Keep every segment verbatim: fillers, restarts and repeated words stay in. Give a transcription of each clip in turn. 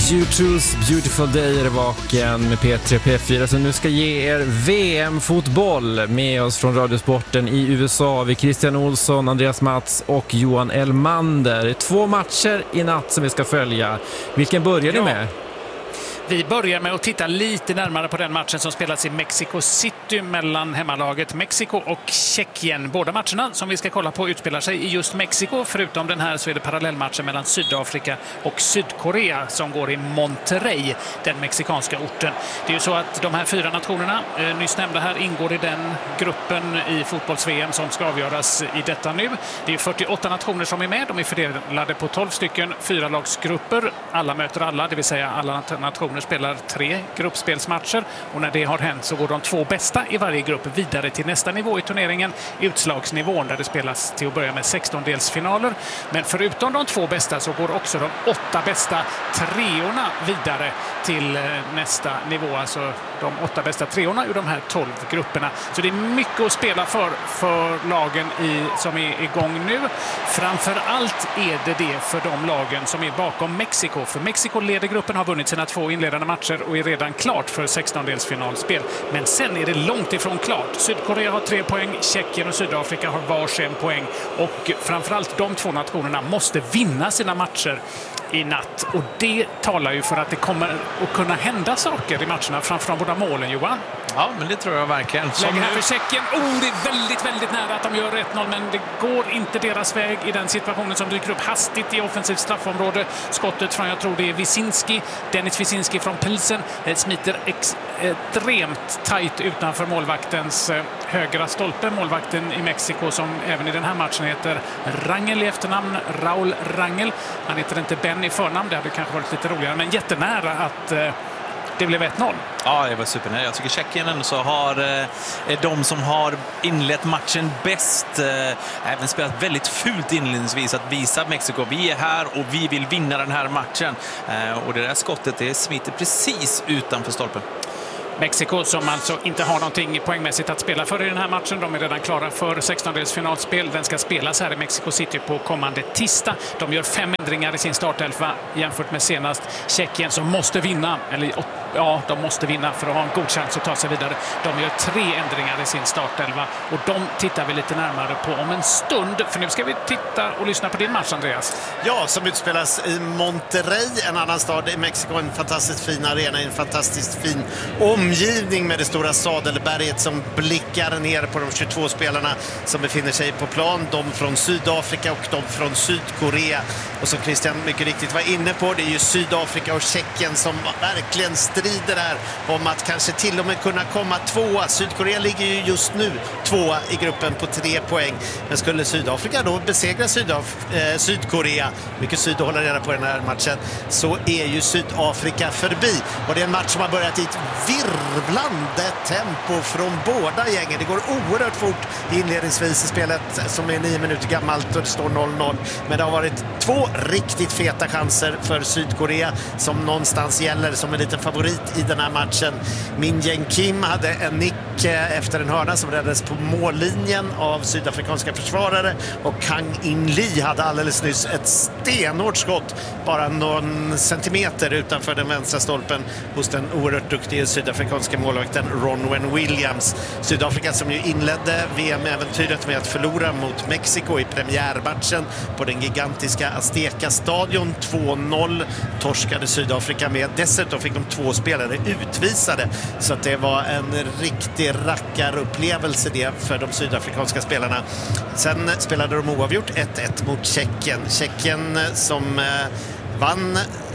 U two's Beautiful Day är vaken med P tre P fyra som nu ska ge er V M-fotboll. Med oss från Radiosporten i U S A vi Christian Olsson, Andreas Mats och Johan Elmander. Två matcher i natt som vi ska följa. Vilken börjar ni med? Vi börjar med att titta lite närmare på den matchen som spelas i Mexico City mellan hemmalaget Mexiko och Tjeckien. Båda matcherna som vi ska kolla på utspelar sig i just Mexiko. Förutom den här så är det parallellmatchen mellan Sydafrika och Sydkorea som går i Monterrey, den mexikanska orten. Det är ju så att de här fyra nationerna, eh, nyss nämnda här, ingår i den gruppen i fotbolls-V M som ska avgöras i detta nu. Det är fyrtioåtta nationer som är med. De är fördelade på tolv stycken fyralagsgrupper. Alla möter alla, det vill säga alla nationer spelar tre gruppspelsmatcher och när det har hänt så går de två bästa i varje grupp vidare till nästa nivå i turneringen, utslagsnivån, där det spelas till att börja med sextondelsfinaler. Men förutom de två bästa så går också de åtta bästa treorna vidare till nästa nivå, alltså de åtta bästa treorna ur de här tolv grupperna. Så det är mycket att spela för för lagen i, som är igång nu. Framför allt är det det för de lagen som är bakom Mexiko. För Mexiko leder gruppen, har vunnit sina två inledande matcher och är redan klart för sextondelsfinalspel. Men sen är det långt ifrån klart. Sydkorea har tre poäng, Tjeckien och Sydafrika har varsin poäng. Och framförallt de två nationerna måste vinna sina matcher i natt. Och det talar ju för att det kommer att kunna hända saker i matcherna framför de båda målen, Johan. Ja, men det tror jag verkligen. Som läge här för Tjeckien. Oh, det är väldigt, väldigt nära att de gör ett noll, men det går inte deras väg i den situationen som dyker upp hastigt i offensivt straffområde. Skottet från, jag tror det är Wisinski, Dennis Wisinski från Pilsen, smiter extremt tajt utanför målvaktens högra stolpe. Målvakten i Mexiko som även i den här matchen heter Rangel i efternamn, Raúl Rangel. Han heter inte Ben i förnamn, det hade kanske varit lite roligare, men jättenära att eh, det blev ett noll. Ja, det var supernära. Jag tycker Tjeckien ändå så har eh, de som har inlett matchen bäst eh, även spelat väldigt fult inledningsvis att visa Mexiko, vi är här och vi vill vinna den här matchen. Eh, och det där skottet, det smiter precis utanför stolpen. Mexiko som alltså inte har någonting poängmässigt att spela för i den här matchen. De är redan klara för sextondelsfinalspel. Den ska spelas här i Mexico City på kommande tisdag. De gör fem ändringar i sin startelva jämfört med senast. Tjeckien som måste vinna, eller ja, de måste vinna för att ha en god chans att ta sig vidare. De gör tre ändringar i sin startelva och de tittar vi lite närmare på om en stund. För nu ska vi titta och lyssna på din match, Andreas. Ja, som utspelas i Monterrey, en annan stad i Mexiko. En fantastiskt fin arena, en fantastiskt fin omgivning med det stora sadelberget som blickar ner på de tjugotvå spelarna som befinner sig på plan. De från Sydafrika och de från Sydkorea. Och som Christian mycket riktigt var inne på, det är ju Sydafrika och Tjeckien som verkligen strider här om att kanske till och med kunna komma tvåa. Sydkorea ligger ju just nu tvåa i gruppen på tre poäng. Men skulle Sydafrika då besegra Sydaf- eh, Sydkorea, mycket syd att hålla reda på den här matchen, så är ju Sydafrika förbi. Och det är en match som har börjat i ett virvlande tempo från båda gängen. Det går oerhört fort inledningsvis i spelet som är nio minuter gammalt och det står noll noll. Men det har varit två riktigt feta chanser för Sydkorea som någonstans gäller som en liten favorit i den här matchen. Min Jae Kim hade en nick efter en hörna som räddades på mållinjen av sydafrikanska försvarare och Kang In Lee hade alldeles nyss ett stenhårt skott bara någon centimeter utanför den vänstra stolpen hos den oerhört duktiga sydafrikanska målvakten Ronwen Williams. Sydafrika som ju inledde V M-äventyret med att förlora mot Mexiko i premiärmatchen på den gigantiska Azteca-stadion två noll torskade Sydafrika med. Dessutom fick de två spelare utvisade så att det var en riktig rackarupplevelse det för de sydafrikanska spelarna. Sen spelade de oavgjort ett ett mot Tjeckien. Tjeckien som eh, vann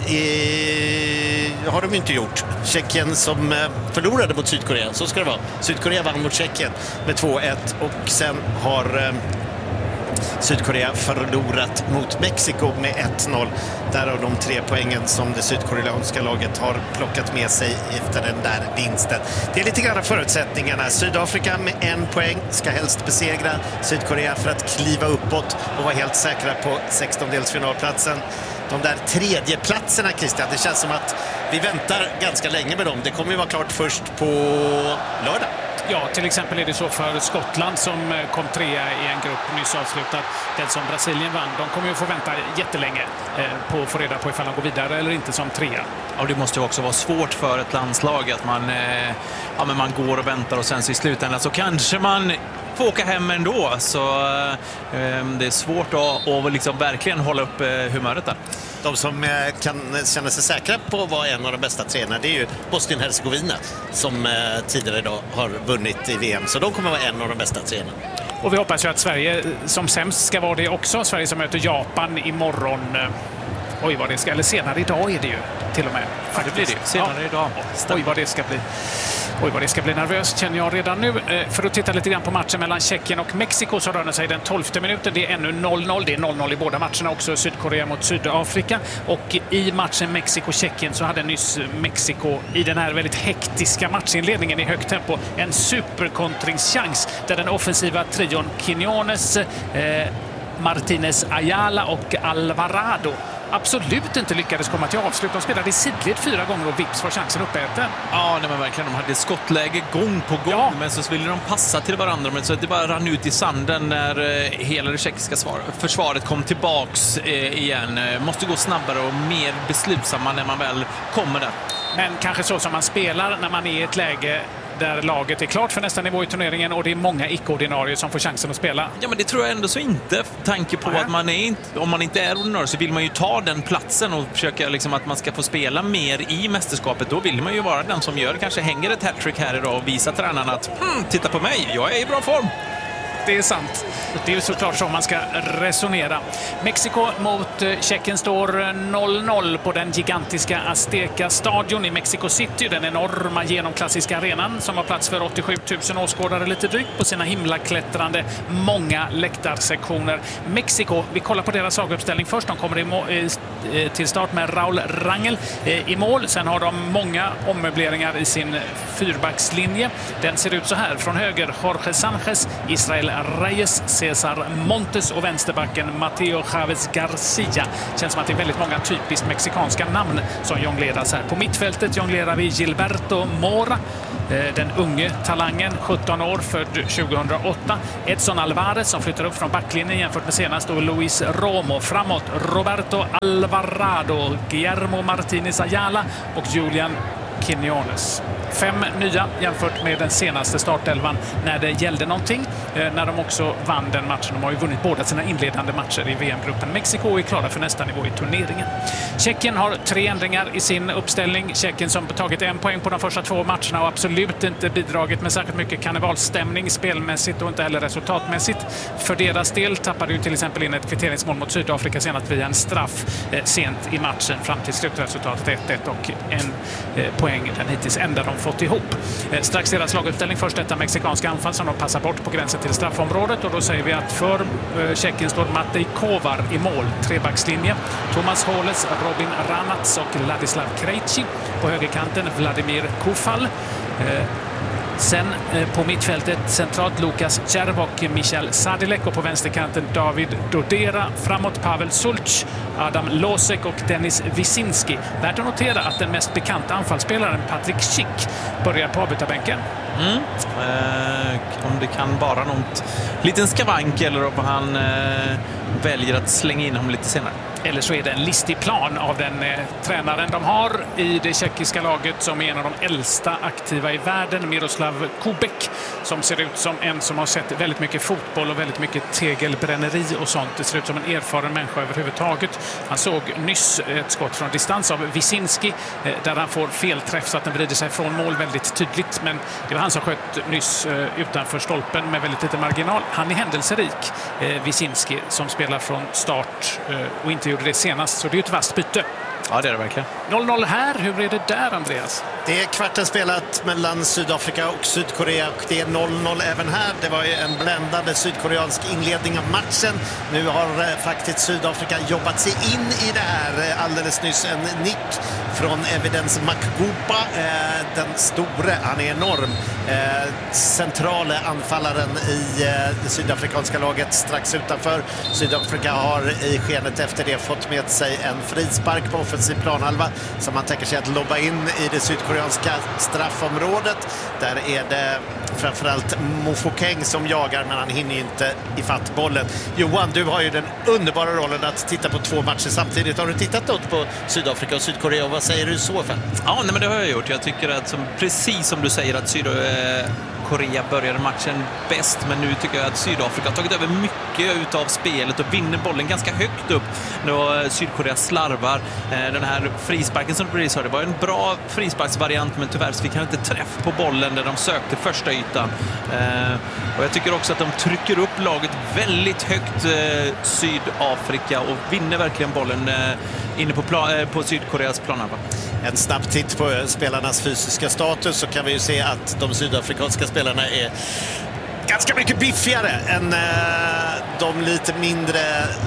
i... har de inte gjort. Tjeckien som eh, förlorade mot Sydkorea, så ska det vara. Sydkorea vann mot Tjeckien med två ett och sen har eh, Sydkorea förlorat mot Mexiko med ett noll. Där av de tre poängen som det sydkoreanska laget har plockat med sig efter den där vinsten. Det är lite grann förutsättningarna. Sydafrika med en poäng ska helst besegra Sydkorea för att kliva uppåt och vara helt säkra på sextondelsfinalplatsen. De där tredje platserna, Christian, det känns som att vi väntar ganska länge med dem. Det kommer ju vara klart först på lördag. Ja, till exempel är det så för Skottland som kom trea i en grupp nyss avslutad. Den som Brasilien vann, de kommer ju få vänta jättelänge på att få reda på ifall de går vidare eller inte som trea. Ja, det måste ju också vara svårt för ett landslag att man, ja, men man går och väntar och sen så i slutändan så kanske man får åka hem ändå. Så eh, det är svårt att, att liksom verkligen hålla upp humöret där. De som kan känna sig säkra på att vara en av de bästa tränarna, det är ju Bosnien-Hercegovina som tidigare idag har vunnit i V M. Så de kommer vara en av de bästa tränarna. Och vi hoppas ju att Sverige som sämst ska vara det också. Sverige som möter Japan imorgon. Oj, vad det ska, eller senare idag är det ju till och med. Ja, det blir det. Senare ja. idag. Oj, vad det ska bli. Oj, vad det ska bli nervöst känner jag redan nu. För att titta lite grann på matchen mellan Tjeckien och Mexiko så rör det sig den tolfte minuten. Det är ännu noll noll. Det är noll noll i båda matcherna också. Sydkorea mot Sydafrika. Och i matchen Mexiko-Tjeckien så hade nyss Mexiko i den här väldigt hektiska matchinledningen i högt tempo en superkontringschans där den offensiva trion Quiñones, eh, Martinez Ayala och Alvarado absolut inte lyckades komma till avslut. De spelade i sidled fyra gånger och vips var chansen uppäten. Ja, nej, men verkligen. De hade skottläge gång på gång, ja. Men så ville de passa till varandra. Men så det bara rann ut i sanden när eh, hela det tjeckiska försvaret kom tillbaks eh, igen. Måste gå snabbare och mer beslutsamma när man väl kommer där. Men kanske så som man spelar när man är i ett läge där laget är klart för nästa nivå i turneringen och det är många icke-ordinarier som får chansen att spela. Ja, men det tror jag ändå så inte. Tanke på Nej. att man är inte, om man inte är ordinarie så vill man ju ta den platsen och försöka liksom att man ska få spela mer i mästerskapet. Då vill man ju vara den som gör, kanske hänger ett hattrick här idag och visar tränarna att hm, titta på mig, jag är i bra form. Det är sant. Det är ju såklart så man ska resonera. Mexiko mot Tjeckien står noll noll på den gigantiska Azteca-stadion i Mexico City. Den enorma genomklassiska arenan som har plats för åttiosju tusen åskådare lite drygt på sina himlaklättrande många läktarsektioner. Mexiko, vi kollar på deras laguppställning först. De kommer i må- till start med Raúl Rangel i mål. Sen har de många ommöbleringar i sin fyrbackslinje. Den ser ut så här. Från höger Jorge Sanchez, Israel Reyes, Cesar Montes och vänsterbacken Mateo Chavez Garcia. Känns som att det är väldigt många typiskt mexikanska namn som jongleras här. På mittfältet jonglerar vi Gilberto Mora, den unge talangen, sjutton år, född tjugohundraåtta. Edson Alvarez som flyttar upp från backlinjen jämfört med senast, och Luis Romo. Framåt Roberto Alvarado, Guillermo Martinez Ayala och Julian Quiñones. Fem nya jämfört med den senaste startelvan när det gällde någonting. Eh, när de också vann den matchen. De har ju vunnit båda sina inledande matcher i V M-gruppen. Mexiko är klara för nästa nivå i turneringen. Tjeckien har tre ändringar i sin uppställning. Tjeckien som tagit en poäng på de första två matcherna och absolut inte bidragit med särskilt mycket karnevalstämning spelmässigt och inte heller resultatmässigt. För deras del tappade ju till exempel in ett kvitteringsmål mot Sydafrika senast via en straff eh, sent i matchen fram till slutresultatet ett ett och en eh, poäng, den hittills enda de fått ihop. Eh, strax deras laguppställning, först detta mexikanska anfall som de passar bort på gränsen till straffområdet, och då säger vi att för eh, Tjeckien står Matej Kovar i mål, trebackslinje. Thomas Holes, Robin Ranats och Ladislav Krejci. På högerkanten Vladimir Kufal. Eh, Sen eh, på mittfältet centralt Lukas Červ och Michal Sadilek, och på vänsterkanten David Dodera. Framåt Pavel Sulc, Adam Losek och Denis Wisinski. Värt att notera att den mest bekanta anfallsspelaren Patrik Schick börjar på avbytarbänken. Mm. Eh, om det kan vara något liten skavank eller om han eh, väljer att slänga in honom lite senare. Eller så är det en listig plan av den eh, tränaren de har i det tjeckiska laget som är en av de äldsta aktiva i världen, Miroslav Kubek, som ser ut som en som har sett väldigt mycket fotboll och väldigt mycket tegelbränneri och sånt. Det ser ut som en erfaren människa överhuvudtaget. Han såg nyss ett skott från distans av Wisinski eh, där han får felträff så att den vrider sig från mål väldigt tydligt, men det var han som sköt nyss eh, utanför stolpen med väldigt lite marginal. Han är händelserik, eh, Wisinski, som spelar från start eh, och inte gjorde det senast, så det är ett vasst byte. Ja, det är det verkligen. noll noll här. Hur är det där, Andreas? Det är kvarten spelat mellan Sydafrika och Sydkorea och det är noll noll även här. Det var ju en bländande sydkoreansk inledning av matchen. Nu har faktiskt Sydafrika jobbat sig in i det här. Alldeles nyss en nick från Evidence Makgopa. Den store, han är enorm. Centrala anfallaren i det sydafrikanska laget strax utanför. Sydafrika har i skenet efter det fått med sig en frispark på offensiv planhalva som man tänker sig att lobba in i det sydkoreanska straffområdet. Där är det framförallt Mofokeng som jagar, men han hinner ju inte ifatt bollen. Johan, du har ju den underbara rollen att titta på två matcher samtidigt. Har du tittat något på Sydafrika och Sydkorea och vad säger du så för? Ja, nej, men det har jag gjort. Jag tycker att som, precis som du säger att Sydkorea började matchen bäst, men nu tycker jag att Sydafrika har tagit över mycket utav spelet och vinner bollen ganska högt upp då Sydkorea slarvar. Den här frisparken som precis hörde var en bra frisparksvariant, men tyvärr fick han inte träff på bollen där de sökte första ytan. Och jag tycker också att de trycker upp laget väldigt högt, Sydafrika, och vinner verkligen bollen inne på, plan, på Sydkoreas planhalva. En snabb titt på spelarnas fysiska status, så kan vi ju se att de sydafrikanska spelarna är ganska mycket biffigare än de lite mindre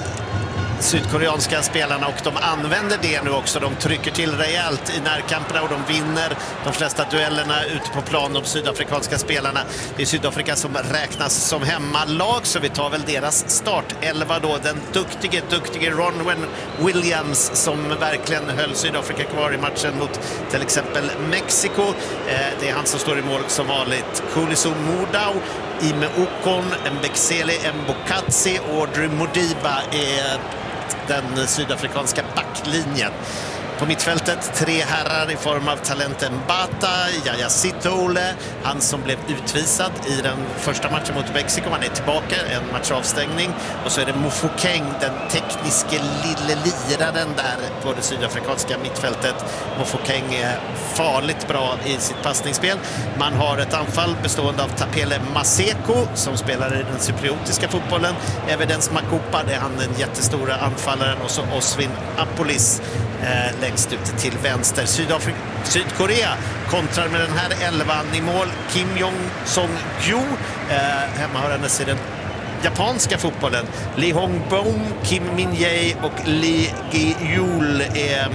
sydkoreanska spelarna, och de använder det nu också. De trycker till rejält i närkamperna och de vinner de flesta duellerna ute på plan, de sydafrikanska spelarna. Det är Sydafrika som räknas som hemmalag, så vi tar väl deras startelva då. Den duktige, duktige Ronwen Williams som verkligen höll Sydafrika kvar i matchen mot till exempel Mexiko. Det är han som står i mål som vanligt. Kuliso Mudau, Ime Okon, Mbexele Mbokatsi och Audrey Modiba är den sydafrikanska backlinjen. På mittfältet tre herrar i form av talenten Mbata, Yaya Sitole, han som blev utvisad i den första matchen mot Mexiko, han är tillbaka, en matchavstängning. Och så är det Mofokeng, den tekniska lille liraren där på det sydafrikanska mittfältet. Mofokeng är farligt bra i sitt passningsspel. Man har ett anfall bestående av Tapele Maseko som spelar i den cypriotiska fotbollen. Evidence Makupa, det är han den jättestora anfallaren, och så Oswin Apolis eh, längst ut till vänster. Sydafrika, Sydkorea kontrar med den här elvan i mål. Kim Jong-song-gyu, eh, hemmahörandes i den japanska fotbollen. Lee Hong-bom, Kim Min-jae och Lee Gi-yul är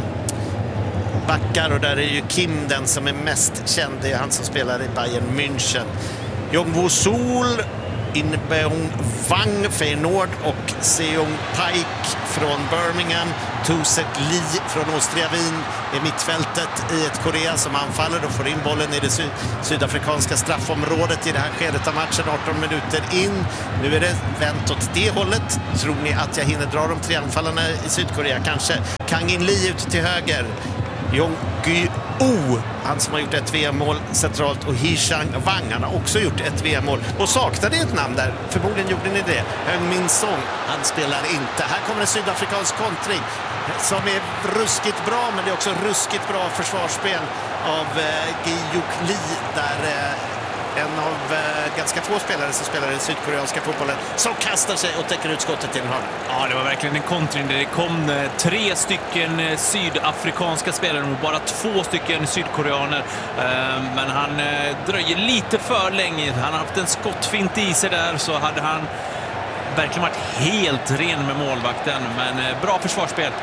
backar, och där är ju Kim den som är mest känd. Det är han som spelar i Bayern München. Jong-woo-sul, Inbeong Wang, Feyenoord, och Seong Paik från Birmingham. Tusek Lee från Austria Wien är mittfältet i ett Korea som anfaller och får in bollen i det sy- sydafrikanska straffområdet i det här skedet av matchen, arton minuter in. Nu är det vänt åt det hållet. Tror ni att jag hinner dra de tre anfallarna i Sydkorea? Kanske. Kang In Lee ute till höger. Jong Gu-oh, han som har gjort ett V M-mål centralt, och Hee-chang Wang, han har också gjort ett V M-mål och saknade ett namn där, förmodligen gjorde ni det. Heung Min Song, han spelar inte. Här kommer en sydafrikansk kontring som är ruskigt bra, men det är också ruskigt bra försvarsspel av eh, Gi-yuk Lee där eh, en av eh, ganska få spelare som spelar i den sydkoreanska fotbollen som kastar sig och täcker ut skottet till en hörn. Ja, det var verkligen en kontring där det kom eh, tre stycken eh, sydafrikanska spelare och bara två stycken sydkoreaner. Eh, men han eh, dröjer lite för länge. Han har haft en skottfint i sig där, så hade han verkligen varit helt ren med målvakten. Men eh, bra försvarsspel.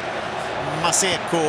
Maseko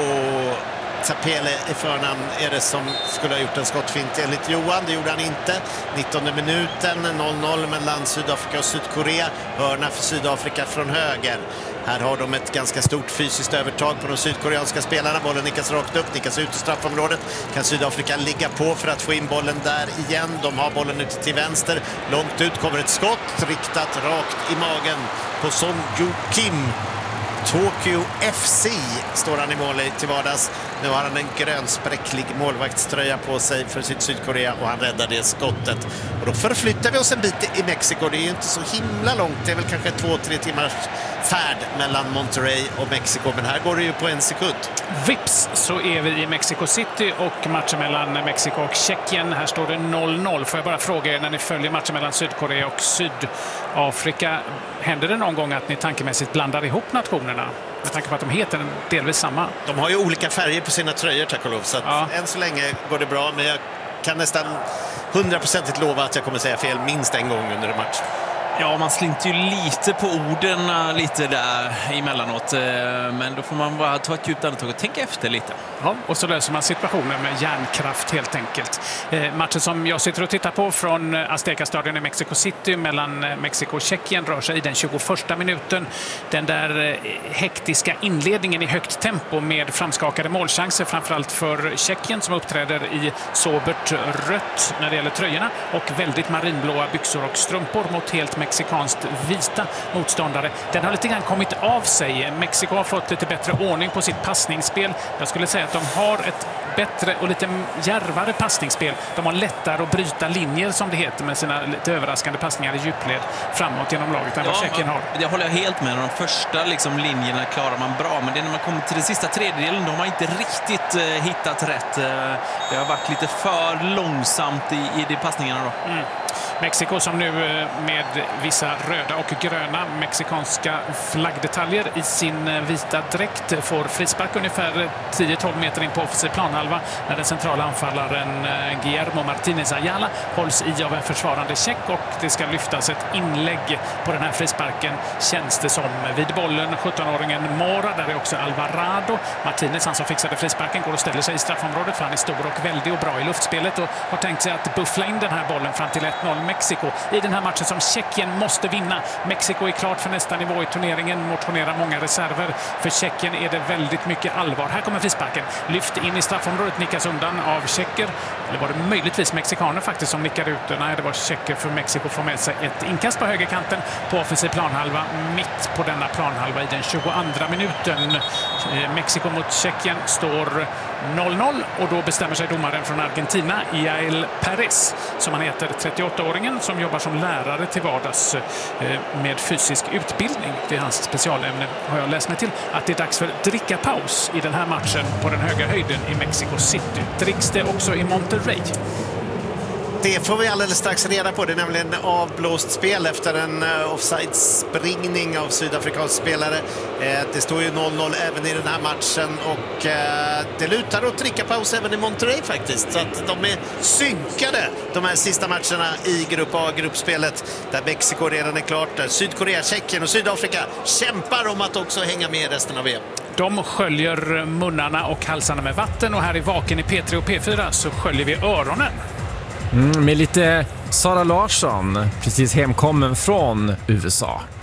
Tapele i förnamn är det som skulle ha gjort en skottfint enligt Johan. Det gjorde han inte. nittonde minuten, noll noll mellan Sydafrika och Sydkorea. Hörna för Sydafrika från höger. Här har de ett ganska stort fysiskt övertag på de sydkoreanska spelarna. Bollen nickas rakt upp, nickas ut i straffområdet. Kan Sydafrika ligga på för att få in bollen där igen? De har bollen ute till vänster. Långt ut kommer ett skott riktat rakt i magen på Song Joo Kim. Tokyo F C står han i mål till vardags. Nu har han en grönspräcklig målvaktströja på sig för sitt Sydkorea, och han räddar det skottet. Och då förflyttar vi oss en bit i Mexiko. Det är ju inte så himla långt. Det är väl kanske två, tre timmars färd mellan Monterrey och Mexiko. Men här går det ju på en sekund. Vips så är vi i Mexico City och matchen mellan Mexiko och Tjeckien. Här står det noll noll. Får jag bara fråga er, när ni följer matchen mellan Sydkorea och Sydafrika, händer det någon gång att ni tankemässigt blandar ihop nationerna? Med tanke på att de heter delvis samma. De har ju olika färger på sina tröjor, tack och lov. Så att ja. Än så länge går det bra, men jag kan nästan hundraprocentigt lova att jag kommer säga fel minst en gång under en match. Ja, man slinter ju lite på orden lite där emellanåt. Men då får man bara ta ett djupt andetag och tänka efter lite. Ja, och så löser man situationen med hjärnkraft helt enkelt. Eh, matchen som jag sitter och tittar på från Azteca-stadion i Mexico City mellan Mexiko och Tjeckien rör sig i den tjugoförsta minuten. Den där eh, hektiska inledningen i högt tempo med framskakade målchanser, framförallt för Tjeckien som uppträder i sobert rött när det gäller tröjorna och väldigt marinblåa byxor och strumpor mot helt mexikanskt vita motståndare. Den har lite grann kommit av sig. Mexiko har fått lite bättre ordning på sitt passningsspel. Jag skulle säga att de har ett bättre och lite djärvare passningsspel. De har lättare att bryta linjer som det heter med sina lite överraskande passningar i djupled framåt genom laget än vad ja, Tjeckien har. Det håller jag helt med. De första liksom, linjerna klarar man bra, men det är när man kommer till den sista tredjedelen de har inte riktigt eh, hittat rätt. Eh, det har varit lite för långsamt i, i de passningarna då. Mm. Mexiko som nu med vissa röda och gröna mexikanska flaggdetaljer i sin vita dräkt får frispark ungefär tio tolv meter in på offensiv planhalva när den centrala anfallaren Guillermo Martínez Ayala hålls i av en försvarande tjeck och det ska lyftas ett inlägg på den här frisparken, känns det som. Vid bollen sjuttonåringen Mora, där är också Alvarado. Martínez, han som fixade frisparken, går och ställer sig i straffområdet för han är stor och väldig och bra i luftspelet och har tänkt sig att buffla in den här bollen fram till ett noll Mexiko i den här matchen som Tjeckien måste vinna. Mexiko är klart för nästa nivå i turneringen, motionerar många reserver. För Tjeckien är det väldigt mycket allvar. Här kommer frisparken. Lyft in i straffområdet, nickas undan av tjecker. Eller var det möjligtvis mexikaner faktiskt som nickade ut? Nej, det var tjecker för Mexiko får med sig ett inkast på högerkanten på offensiv planhalva. Mitt på denna planhalva i den tjugoandra minuten. Mexiko mot Tjeckien står noll noll och då bestämmer sig domaren från Argentina, Yael Perez, som han heter, trettioåttaåringen som jobbar som lärare till vardags med fysisk utbildning. Det är hans specialämne, har jag läst mig till, att det är dags för drickapaus i den här matchen på den höga höjden i Mexico City. Dricks det också i Monterrey? Det får vi alldeles strax reda på. Det är nämligen avblåst spel efter en offside-springning av sydafrikansk spelare. Det står ju noll noll även i den här matchen och det lutar åt drickapaus även i Monterrey faktiskt. Så att de är synkade de här sista matcherna i Grupp A, gruppspelet, där Mexiko redan är klart. Där Sydkorea, Tjeckien och Sydafrika kämpar om att också hänga med i resten av V M. De sköljer munnarna och halsarna med vatten och här i Vaken i P tre och P fyra så sköljer vi öronen. Mm, med lite Sara Larsson, precis hemkommen från U S A.